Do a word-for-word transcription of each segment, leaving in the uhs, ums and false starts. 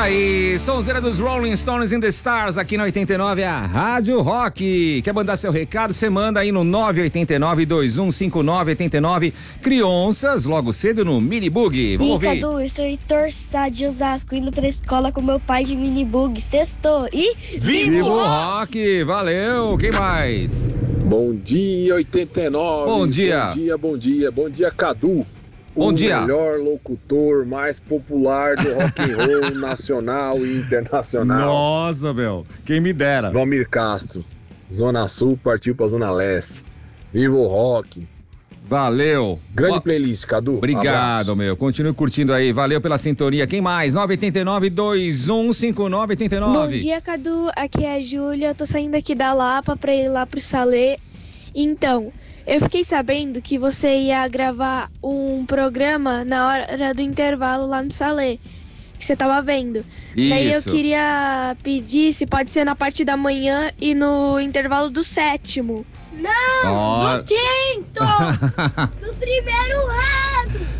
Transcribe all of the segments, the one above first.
aí, sonzeira dos Rolling Stones in the Stars, aqui na oitenta e nove, a Rádio Rock. Quer mandar seu recado? Você manda aí no nove oito nove, dois um cinco nove, oito nove. Crianças, logo cedo no Minibug. Vamos ouvir. Cadu, eu sou Heitor Sá de Osasco, indo pra escola com meu pai de Minibug. Sextou e... Vivo o Rock! Valeu! Quem mais? Bom dia, oitenta e nove. Bom dia. Bom dia, bom dia. Bom dia, Cadu. Bom o dia. O melhor locutor mais popular do rock and roll nacional e internacional. Nossa, meu. Quem me dera. Valmir Castro. Zona Sul partiu pra Zona Leste. Viva o rock. Valeu. Grande Ó, playlist, Cadu. Obrigado, Abraço. meu. Continue curtindo aí. Valeu pela sintonia. Quem mais? nove oito nove, dois um cinco nove, oito nove. Bom dia, Cadu. Aqui é a Júlia. Eu tô saindo aqui da Lapa pra ir lá pro Salê. Então, eu fiquei sabendo que você ia gravar um programa na hora do intervalo lá no Salê, que você tava vendo. Isso. Daí eu queria pedir se pode ser na parte da manhã e no intervalo do sétimo. Não, Ó. do quinto, do primeiro ano.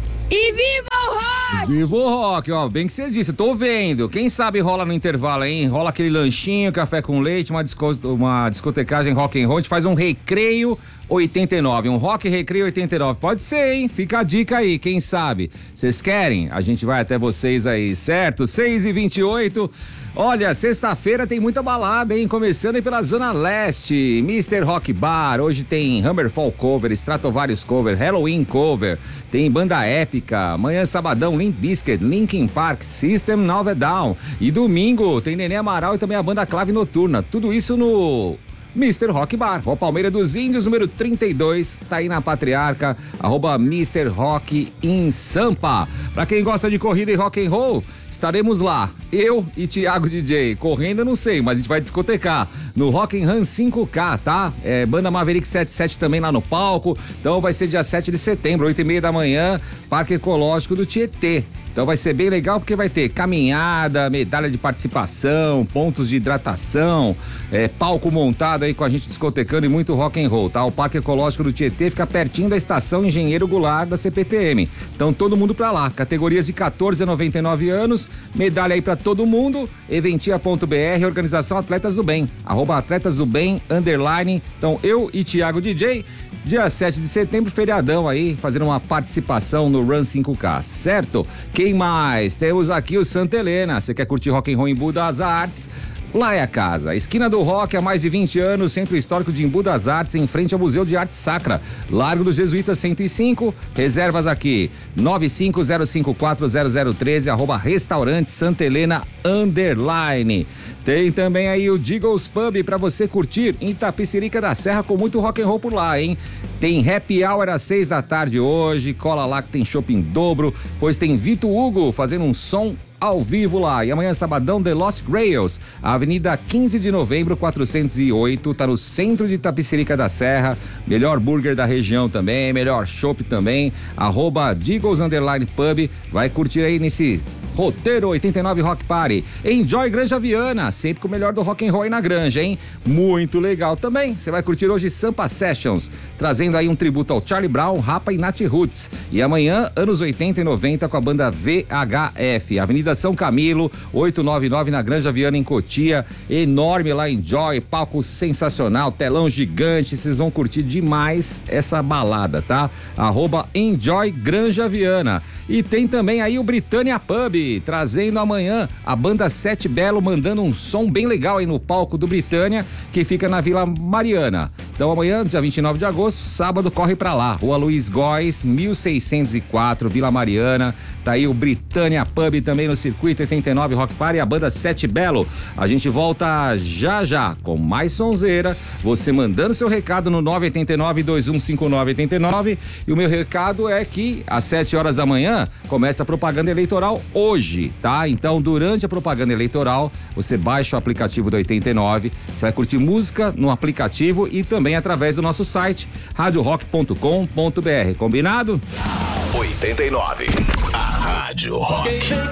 E viva o rock! Viva o Rock, ó, bem que você disse, tô vendo. Quem sabe rola no intervalo, hein? Rola aquele lanchinho, café com leite, uma, disco, uma discotecagem rock and roll, a gente faz um recreio oitenta e nove, um rock recreio oitenta e nove. Pode ser, hein? Fica a dica aí, quem sabe? Vocês querem? A gente vai até vocês aí, certo? seis e vinte e oito. Olha, sexta-feira tem muita balada, hein? Começando aí pela Zona Leste, mister Rock Bar, hoje tem Hammerfall Cover, Stratovarius Cover, Halloween Cover, tem Banda Épica, amanhã sabadão, Limp Bizkit, Linkin Park, System Nova Down, e domingo tem Nenê Amaral e também a Banda Clave Noturna, tudo isso no mister Rock Bar, Rua Palmeira dos Índios, número trinta e dois, tá aí na Patriarca, arroba mister Rock em Sampa. Pra quem gosta de corrida e rock and roll, estaremos lá, eu e Thiago D J, correndo eu não sei, mas a gente vai discotecar no Rock and Run cinco K, tá? É, Banda Maverick setenta e sete também lá no palco, então vai ser dia sete de setembro, oito e meia da manhã, Parque Ecológico do Tietê. Então vai ser bem legal porque vai ter caminhada, medalha de participação, pontos de hidratação, é, palco montado aí com a gente discotecando e muito rock and roll, tá? O Parque Ecológico do Tietê fica pertinho da Estação Engenheiro Goulart da C P T M. Então todo mundo pra lá, categorias de quatorze a noventa e nove anos, medalha aí pra todo mundo, eventia ponto b r, organização Atletas do Bem, arroba Atletas do Bem, underline. Então eu e Thiago D J, dia sete de setembro, feriadão aí, fazendo uma participação no Run cinco K, certo? Quem mais? Temos aqui o Santa Helena. Você quer curtir rock and roll em Embu das Artes? Lá é a casa. Esquina do Rock há mais de vinte anos, Centro Histórico de Embu das Artes, em frente ao Museu de Arte Sacra. Largo dos Jesuítas cento e cinco. Reservas aqui. nove cinco zero cinco quatro zero zero um três, arroba Restaurante Santa Helena underline. Tem também aí o Diggles Pub pra você curtir em Itapecerica da Serra com muito rock and roll por lá, hein? Tem happy hour às seis da tarde hoje, cola lá que tem shopping dobro, pois tem Vitor Hugo fazendo um som ao vivo lá. E amanhã, sabadão, The Lost Grails, Avenida quinze de novembro, quatrocentos e oito, tá no centro de Itapecerica da Serra, melhor burger da região também, melhor chopp também, arroba Diggles Underline Pub, vai curtir aí nesse roteiro oitenta e nove Rock Party. Enjoy Granja Viana, sempre com o melhor do rock and roll aí na Granja, hein? Muito legal também. Você vai curtir hoje Sampa Sessions, trazendo aí um tributo ao Charlie Brown, Rapa e Nat Roots. E amanhã, anos oitenta e noventa com a banda V H F, Avenida São Camilo, oitocentos e noventa e nove na Granja Viana em Cotia. Enorme lá, Enjoy, palco sensacional, telão gigante, vocês vão curtir demais essa balada, tá? Arroba Enjoy Granja Viana. E tem também aí o Britânia Pub, trazendo amanhã a banda Sete Belo, mandando um som bem legal aí no palco do Britânia, que fica na Vila Mariana. Então amanhã, dia vinte e nove de agosto, sábado, corre pra lá, Rua Luiz Góes, mil seiscentos e quatro, Vila Mariana. Tá aí o Britânia Pub também no Circuito oitenta e nove Rock Party, a banda Sete Belo. A gente volta já já com mais sonzeira, você mandando seu recado no nove oito nove, dois um cinco nove, oito nove. E o meu recado é que às sete horas da manhã começa a propaganda eleitoral hoje, tá? Então, durante a propaganda eleitoral, você baixa o aplicativo do oitenta e nove, você vai curtir música no aplicativo e também através do nosso site, rádio rock ponto com ponto b r. Combinado? oitenta e nove, a Rádio Rock.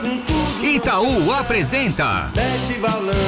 Itaú apresenta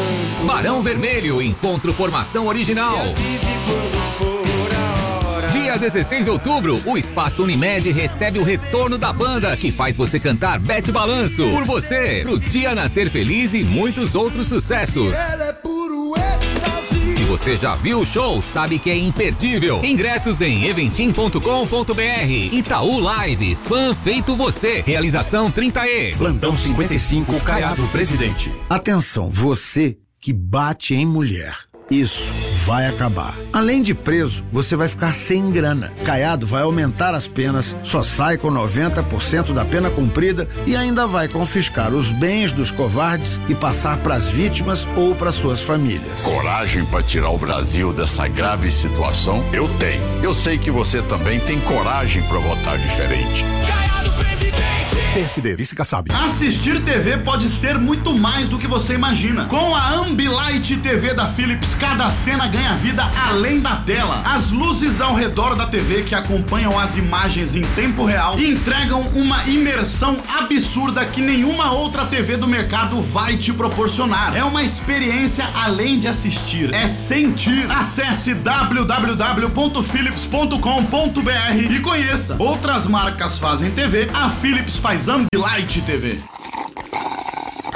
Barão Vermelho, Encontro Formação Original. Dia Dia dezesseis de outubro, o Espaço Unimed recebe o retorno da banda que faz você cantar Bete Balanço. Por você, pro dia nascer feliz e muitos outros sucessos. Ela é puro êxtase. Se você já viu o show, sabe que é imperdível. Ingressos em eventim ponto com ponto br. Itaú Live, fã feito você. Realização trinta E. Plantão cinquenta e cinco, Caiado Presidente. Atenção, você que bate em mulher. Isso vai acabar. Além de preso, você vai ficar sem grana. Caiado vai aumentar as penas, só sai com noventa por cento da pena cumprida e ainda vai confiscar os bens dos covardes e passar para as vítimas ou para suas famílias. Coragem para tirar o Brasil dessa grave situação? Eu tenho. Eu sei que você também tem coragem para votar diferente. Caiado Presidente. P S D, Vice Kassab. Assistir T V pode ser muito mais do que você imagina. Com a Ambilight T V da Philips, cada cena ganha vida além da tela. As luzes ao redor da T V que acompanham as imagens em tempo real entregam uma imersão absurda que nenhuma outra T V do mercado vai te proporcionar. É uma experiência além de assistir, é sentir. Acesse w w w ponto philips ponto com ponto br e conheça. Outras marcas fazem T V, a Philips faz Ambilight T V.